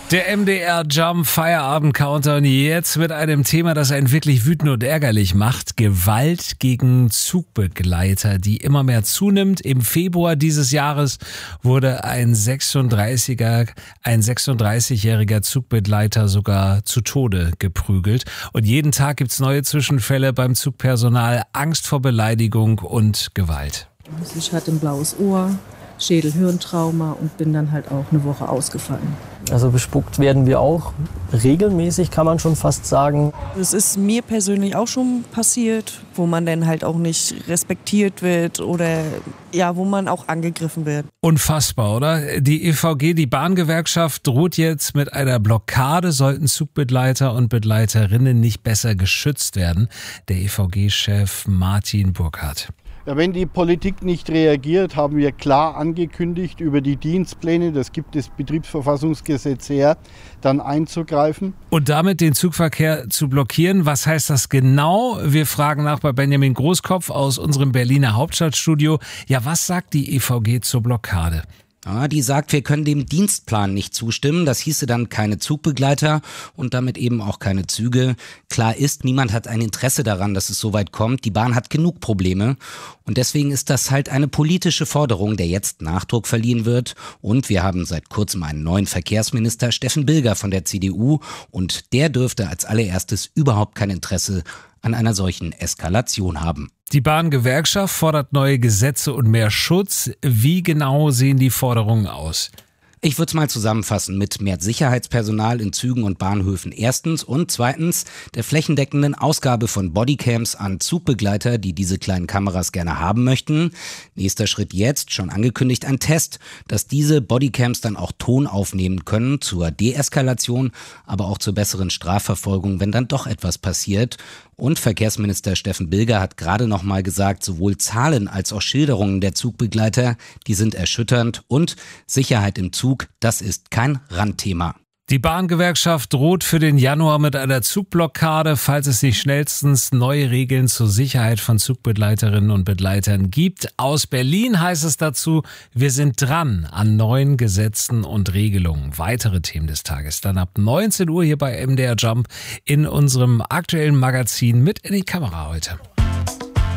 Der MDR Jump Feierabend Countdown jetzt mit einem Thema, das einen wirklich wütend und ärgerlich macht. Gewalt gegen Zugbegleiter, die immer mehr zunimmt. Im Februar dieses Jahres wurde ein 36-jähriger Zugbegleiter sogar zu Tode geprügelt. Und jeden Tag gibt's neue Zwischenfälle beim Zugpersonal, Angst vor Beleidigung und Gewalt. Ich hatte ein blaues Ohr, Schädel-Hirntrauma und bin dann halt auch eine Woche ausgefallen. Also bespuckt werden wir auch regelmäßig, kann man schon fast sagen. Es ist mir persönlich auch schon passiert, wo man dann halt auch nicht respektiert wird oder ja, wo man auch angegriffen wird. Unfassbar, oder? Die EVG, die Bahngewerkschaft, droht jetzt mit einer Blockade, sollten Zugbegleiter und Begleiterinnen nicht besser geschützt werden. Der EVG-Chef Martin Burkhardt. Ja, wenn die Politik nicht reagiert, haben wir klar angekündigt, über die Dienstpläne, das gibt das Betriebsverfassungsgesetz her, dann einzugreifen. Und damit den Zugverkehr zu blockieren. Was heißt das genau? Wir fragen nach bei Benjamin Großkopf aus unserem Berliner Hauptstadtstudio. Ja, was sagt die EVG zur Blockade? Ja, die sagt, wir können dem Dienstplan nicht zustimmen. Das hieße dann keine Zugbegleiter und damit eben auch keine Züge. Klar ist, niemand hat ein Interesse daran, dass es so weit kommt. Die Bahn hat genug Probleme und deswegen ist das halt eine politische Forderung, der jetzt Nachdruck verliehen wird. Und wir haben seit kurzem einen neuen Verkehrsminister, Steffen Bilger von der CDU, und der dürfte als allererstes überhaupt kein Interesse an einer solchen Eskalation haben. Die Bahngewerkschaft fordert neue Gesetze und mehr Schutz. Wie genau sehen die Forderungen aus? Ich würde es mal zusammenfassen mit mehr Sicherheitspersonal in Zügen und Bahnhöfen erstens und zweitens der flächendeckenden Ausgabe von Bodycams an Zugbegleiter, die diese kleinen Kameras gerne haben möchten. Nächster Schritt jetzt, schon angekündigt, ein Test, dass diese Bodycams dann auch Ton aufnehmen können zur Deeskalation, aber auch zur besseren Strafverfolgung, wenn dann doch etwas passiert. Und Verkehrsminister Steffen Bilger hat gerade noch mal gesagt, sowohl Zahlen als auch Schilderungen der Zugbegleiter, die sind erschütternd, und Sicherheit im Zug, das ist kein Randthema. Die Bahngewerkschaft droht für den Januar mit einer Zugblockade, falls es nicht schnellstens neue Regeln zur Sicherheit von Zugbegleiterinnen und Begleitern gibt. Aus Berlin heißt es dazu, wir sind dran an neuen Gesetzen und Regelungen. Weitere Themen des Tages dann ab 19 Uhr hier bei MDR Jump in unserem aktuellen Magazin mit in die Kamera heute.